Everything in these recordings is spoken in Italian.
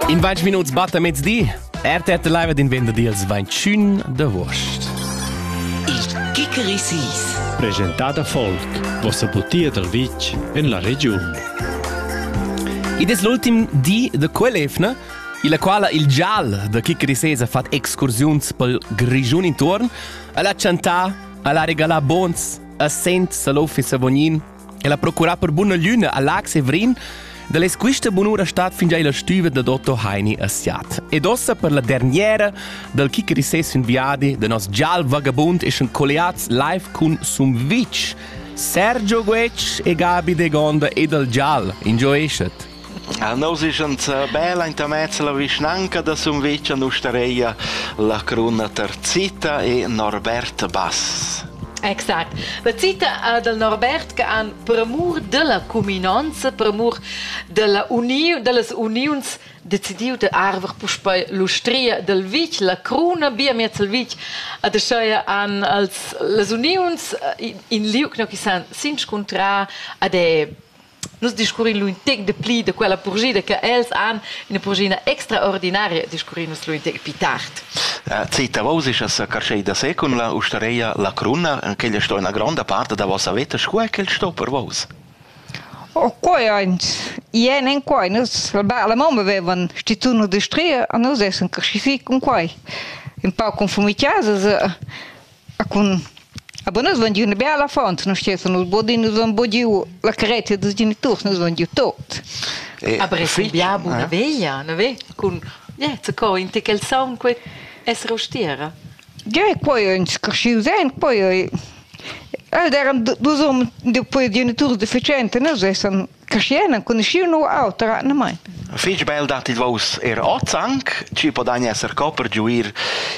In 20 minuts batta mezz'dì, RTL Live din venerdì als 21 d'agost. Il Chickerissis. Presentata Folk, vostra bottiglia del Vic in la regione. Ed è l'ultim di de quell'efna, in la quale il gial de Chickerissis ha fatto excursions pel grigiun intorno, alla cantà, alla regalà bons, a sent, salofi, savognin, e la procurà per buona luna a Lac Severin, delle quista buonura stat fin già la stuva da Dotto Heini Assiat. Ed ossa per la derniera del Chickerissis inviati de nos gial vagabund e un coleats live con sum Vic, Sergio Guec e Gabi De Gonda e del gial. Enjoyeshet. Nos ist uns bella intermezzala visnanca da sum Vic an Ustereia la cruna Terzita e Norbert Bass. Exact. La cita del Norbert che han per amor della comunanza, per amor delle unions decidiu de arver puspai l'ustria del Vic, la cruna bia miez el Vic, a de scheia an als les unions in liuk no che san s'incontra a de nus discurin lu intec de pli de quella purgida che els han in una purgina extraordinaria discurin nus lu intec pitart. Cita vos ist es carcei da se con la Ustereia la cruna, che gli sto in una grande parte da vos avete scuola che sto per vos. O coi eins, ien en coi, nus la mamma avevano stituno di stria, a nus essen carcifi con coi. Un po' conformità con aber nus van giù una bella font, nus stesso nus bodi nus van bodiu la caretta dos genitori, nus van giù tot. Aber es biabu una veglia, na ve, con co in te quel sound que essere austiera. Ja, poi eins carciu sein, poi eram dus depois genitori deficienti, nus essen carciena, conosciuno auto, na mai. Fitch bel dat il vos ozanc, ci podagna esser per giuir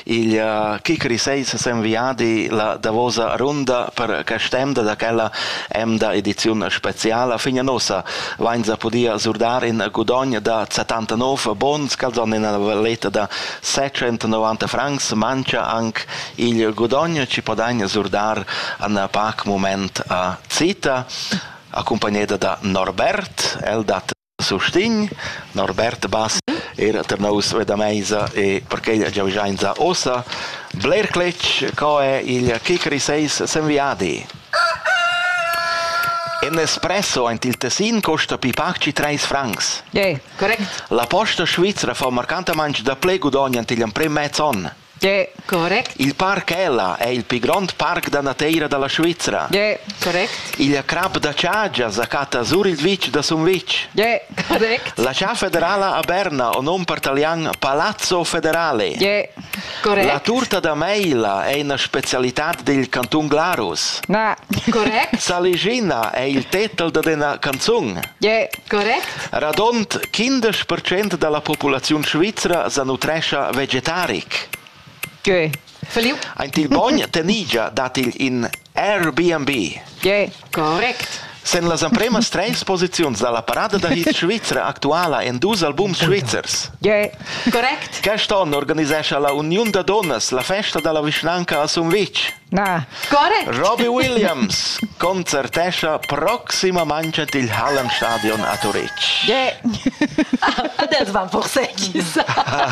il Chickerissis s'enviadi la davosa runda per castemda da quella emda edizione speciale. Fina nosa vainza podia surdar in Gudogna da 79 bons, calzon in una valletta da 790 francs, mancia anche il Gudogna, ci podagna surdar an pac moment a Zita, accompagnata da Norbert, el dat sustign, Norbert Bass era ternaus vedameisa e perché già vigianza ossa Blair Cletch co è il Chickerissis s'enviadi. Un espresso in il Tessin costa pipacci 3 francs. Ja, Correct. La posta svizzera fa marcantemente da plego d'ogni antil un prem mezzon. ja, Correct. Il parc Ella è il più grande park da nateira della Svizzera. ja, Correct. Il crab da Ciaggia zacata sur il Vic da Sum Vic. ja, Correct. La Cià federale a Berna, o non per talian Palazzo Federale. ja, Correct. La torta da Meila è una specialità del Canton Glarus. na, Correct. Saligina è il titolo della canzone. ja, Correct. Radont 15% della popolazione svizzera si nutresce vegetaric. ja, Feliu. Ein til bogn tenigia datil in Airbnb. ja, Correct. Sen las impremas 3 posizions dalla parada da hit Svizzera actuala en 2 albums svizzers. ja, Correct. Queston organisescha la Union da Donnas la festa della Visnanca a Sumvic. na, Correct. Robbie Williams concertescha proximamente il Hallenstadion a Turic. ja. Adesso van por secchis.